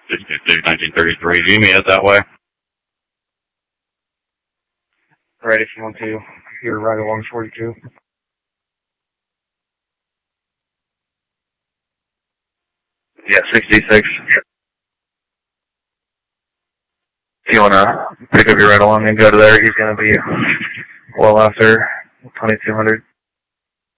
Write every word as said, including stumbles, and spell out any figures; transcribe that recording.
sixty-six, nineteen thirty-three. Do you mean it that way? Right, if you want to. You're right along forty-two. Yeah, sixty-six. If you want to pick up your ride along and go to there, he's going to be well after twenty-two hundred.